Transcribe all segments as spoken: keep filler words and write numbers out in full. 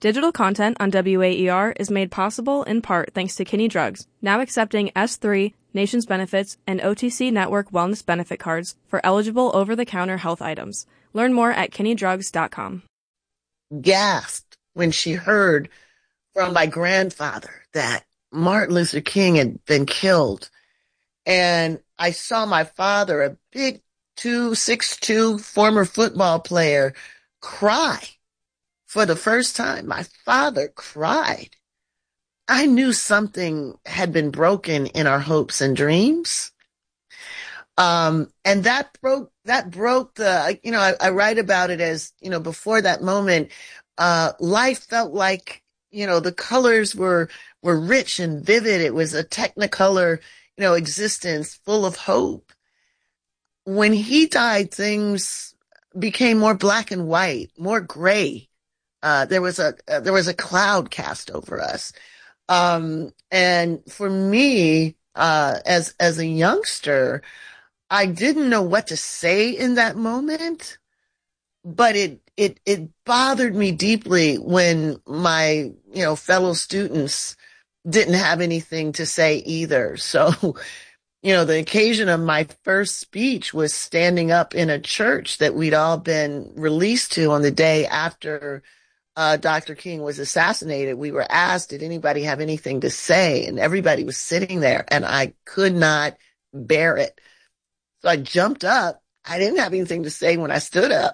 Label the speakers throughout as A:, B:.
A: Digital content on W A E R is made possible in part thanks to Kinney Drugs, now accepting S three, Nations Benefits, and O T C Network Wellness Benefit Cards for eligible over-the-counter health items. Learn more at kinney drugs dot com.
B: Gasped when she heard from my grandfather that Martin Luther King had been killed. And I saw my father, a big two, six, two former football player, cry. For the first time, my father cried. I knew something had been broken in our hopes and dreams. Um, and that broke, that broke the, you know, I, I write about it as, you know, before that moment, uh, life felt like, you know, the colors were, were rich and vivid. It was a technicolor, you know, existence full of hope. When he died, things became more black and white, more gray. Uh, there was a, uh, there was a cloud cast over us. Um, and for me, uh, as, as a youngster, I didn't know what to say in that moment, but it, it, it bothered me deeply when my, you know, fellow students didn't have anything to say either. So, you know, the occasion of my first speech was standing up in a church that we'd all been released to on the day after Uh, Doctor King was assassinated. We were asked, did anybody have anything to say? And everybody was sitting there and I could not bear it. So I jumped up. I didn't have anything to say when I stood up.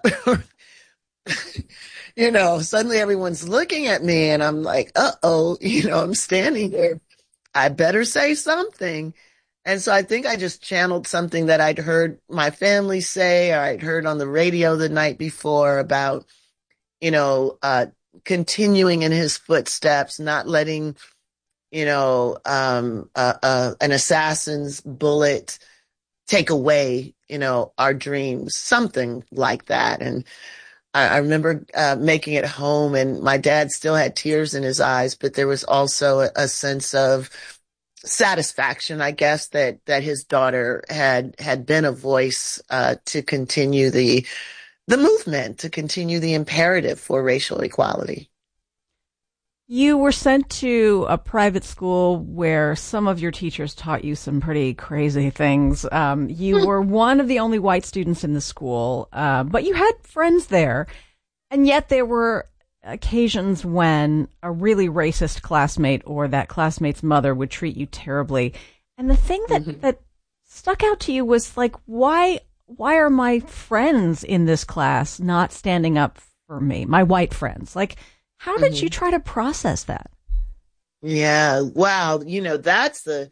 B: You know, suddenly everyone's looking at me and I'm like, uh-oh, you know, I'm standing there. I better say something. And so I think I just channeled something that I'd heard my family say, or I'd heard on the radio the night before about, you know, uh, continuing in his footsteps, not letting, you know, um, uh, uh, an assassin's bullet take away, you know, our dreams, something like that. And I, I remember uh, making it home and my dad still had tears in his eyes, but there was also a, a sense of satisfaction, I guess, that, that his daughter had, had been a voice uh, to continue the the movement, to continue the imperative for racial equality.
C: You were sent to a private school where some of your teachers taught you some pretty crazy things. Um, you were one of the only white students in the school, uh, but you had friends there. And yet there were occasions when a really racist classmate or that classmate's mother would treat you terribly. And the thing that, mm-hmm. that stuck out to you was like, why Why are my friends in this class not standing up for me, my white friends? Like, how did mm-hmm. you try to process that?
B: Yeah, wow. You know, that's the,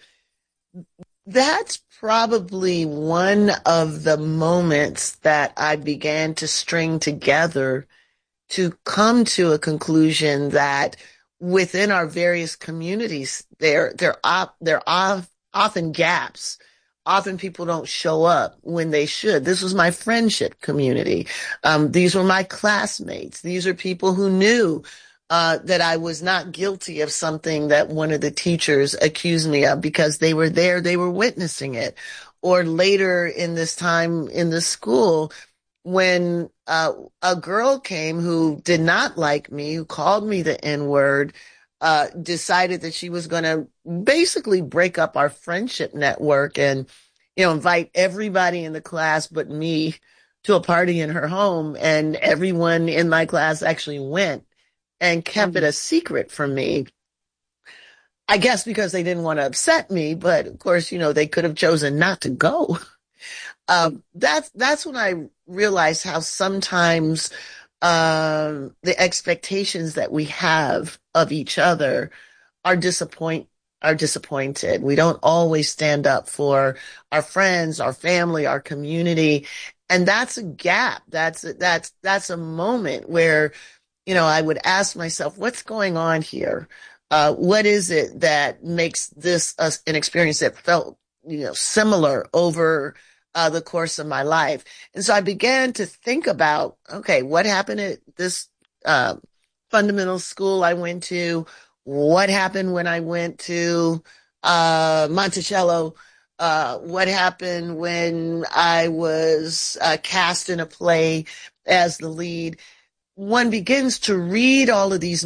B: that's probably one of the moments that I began to string together to come to a conclusion that within our various communities, there, there are, there are often gaps. Often people don't show up when they should. This was my friendship community. Um, these were my classmates. These are people who knew uh, that I was not guilty of something that one of the teachers accused me of because they were there, they were witnessing it. Or later in this time in the school, when uh, a girl came who did not like me, who called me the N-word, Uh, decided that she was going to basically break up our friendship network and, you know, invite everybody in the class but me to a party in her home. And everyone in my class actually went and kept mm-hmm. it a secret from me. I guess because they didn't want to upset me, but of course, you know, they could have chosen not to go. Um, that's, that's when I realized how sometimes Um, the expectations that we have of each other are disappoint, are disappointed. We don't always stand up for our friends, our family, our community. And that's a gap. That's, that's, that's a moment where, you know, I would ask myself, what's going on here? Uh, what is it that makes this uh, an experience that felt, you know, similar over Uh, the course of my life. And so I began to think about, okay, what happened at this uh, fundamental school I went to? What happened when I went to uh, Monticello? Uh, what happened when I was uh, cast in a play as the lead? One begins to read all of these